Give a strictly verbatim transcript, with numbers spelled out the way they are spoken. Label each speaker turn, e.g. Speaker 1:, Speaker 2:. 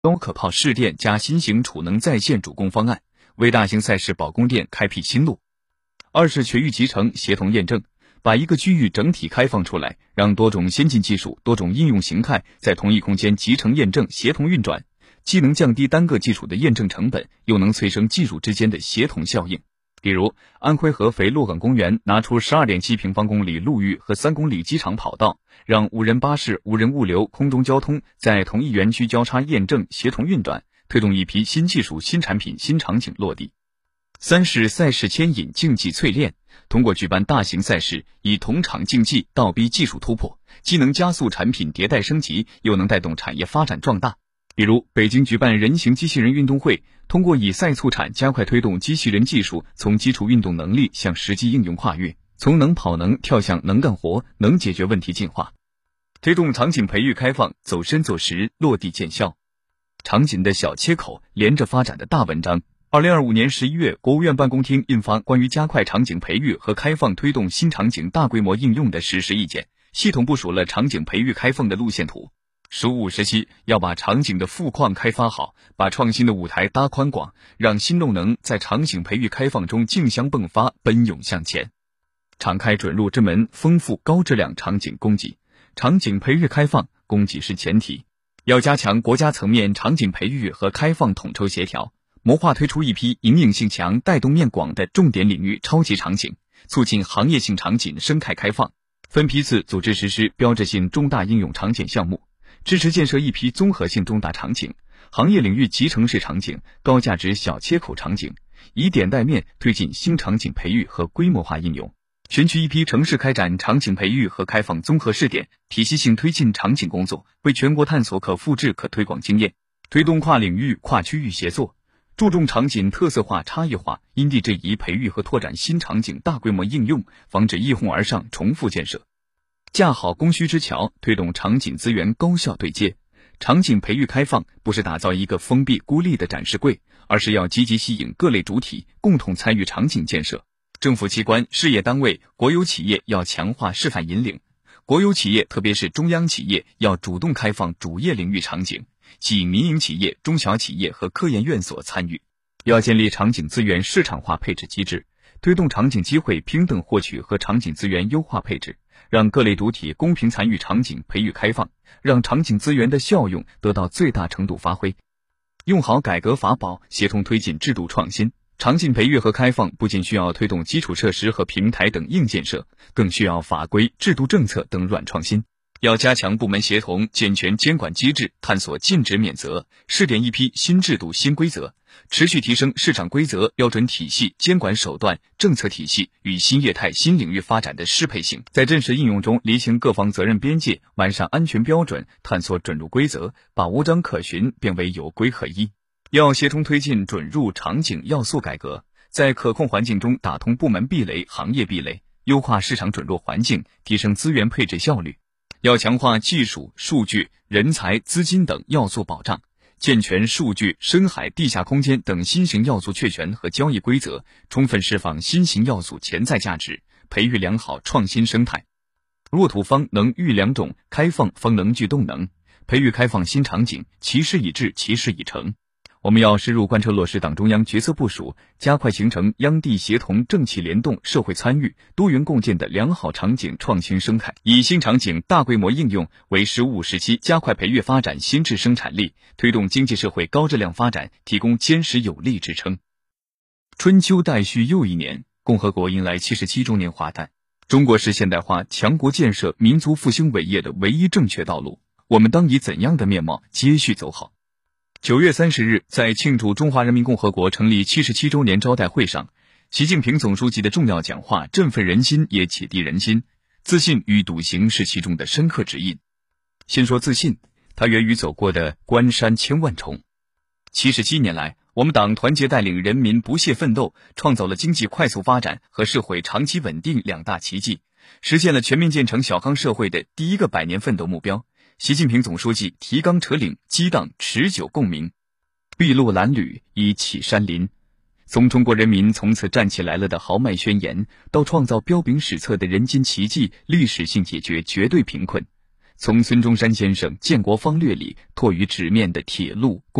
Speaker 1: 高可靠市电加新型储能在线主攻方案，为大型赛事保供电开辟新路。二是全域集成协同验证，把一个区域整体开放出来，让多种先进技术、多种应用形态在同一空间集成验证、协同运转，既能降低单个技术的验证成本，又能催生技术之间的协同效应。比如，安徽合肥洛岗公园拿出 十二点七平方公里陆域和三公里机场跑道，让无人巴士、无人物流、空中交通在同一园区交叉验证、协同运转，推动一批新技术、新产品、新场景落地。三是赛事牵引、竞技淬炼，通过举办大型赛事，以同场竞技倒逼技术突破，既能加速产品迭代升级，又能带动产业发展壮大。比如，北京举办人形机器人运动会，通过以赛促产，加快推动机器人技术从基础运动能力向实际应用跨越，从能跑能跳向能干活、能解决问题进化，推动场景培育开放走深走实，落地见效。场景的小切口连着发展的大文章。二零二五年十一月，国务院办公厅印发关于加快场景培育和开放推动新场景大规模应用的实施意见，系统部署了场景培育开放的路线图。十五时期要把场景的富矿开发好，把创新的舞台搭宽广，让新动能在场景培育开放中竞相迸发，奔涌向前。敞开准入之门，丰富高质量场景供给。场景培育开放，供给是前提。要加强国家层面场景培育和开放统筹协调，谋划推出一批营应性强、带动面广的重点领域超级场景，促进行业性场景生态开放，分批次组织实施标志性重大应用场景项目，支持建设一批综合性重大场景、行业领域集成式场景、高价值小切口场景，以点带面推进新场景培育和规模化应用。选取一批城市开展场景培育和开放综合试点，体系性推进场景工作，为全国探索可复制可推广经验，推动跨领域跨区域协作，注重场景特色化差异化，因地制宜培育和拓展新场景大规模应用，防止一哄而上重复建设。架好供需之桥，推动场景资源高效对接。场景培育开放不是打造一个封闭孤立的展示柜，而是要积极吸引各类主体共同参与场景建设。政府机关、事业单位、国有企业要强化示范引领，国有企业特别是中央企业要主动开放主业领域场景，吸引民营企业、中小企业和科研院所参与。要建立场景资源市场化配置机制，推动场景机会平等获取和场景资源优化配置，让各类主体公平参与场景培育开放，让场景资源的效用得到最大程度发挥。用好改革法宝，协同推进制度创新。场景培育和开放不仅需要推动基础设施和平台等硬建设，更需要法规、制度政策等软创新。要加强部门协同，健全监管机制，探索禁止免责，试点一批新制度新规则，持续提升市场规则、标准体系、监管手段、政策体系与新业态新领域发展的适配性，在真实应用中厘清各方责任边界，完善安全标准，探索准入规则，把无章可循变为有规合一。要协同推进准入场景要素改革，在可控环境中打通部门壁垒、行业壁垒，优化市场准入环境，提升资源配置效率。要强化技术、数据、人才、资金等要素保障，健全数据、深海、地下空间等新型要素确权和交易规则，充分释放新型要素潜在价值，培育良好创新生态。沃土方能育良种，开放方能聚动能，培育开放新场景，其事已至，其事已成。我们要深入贯彻落实党中央决策部署，加快形成央地协同、政企联动、社会参与、多元共建的良好场景创新生态，以新场景大规模应用为“十五”时期加快培育发展新质生产力，推动经济社会高质量发展提供坚实有力支撑。春秋待续又一年，共和国迎来七十七周年华诞，中国是现代化强国建设、民族复兴伟业的唯一正确道路，我们当以怎样的面貌接续走好？九月三十日，在庆祝中华人民共和国成立七十七周年招待会上，习近平总书记的重要讲话振奋人心，也启迪人心。自信与笃行是其中的深刻指引。先说自信，它源于走过的关山千万重。七十七年来，我们党团结带领人民不懈奋斗，创造了经济快速发展和社会长期稳定两大奇迹，实现了全面建成小康社会的第一个百年奋斗目标。习近平总书记提纲扯领，激荡持久共鸣，筚路蓝缕，以启山林。从中国人民从此站起来了的豪迈宣言，到创造彪炳史册的人间奇迹，历史性解决绝对贫困； 从孙中山先生《建国方略》里拓于纸面的铁路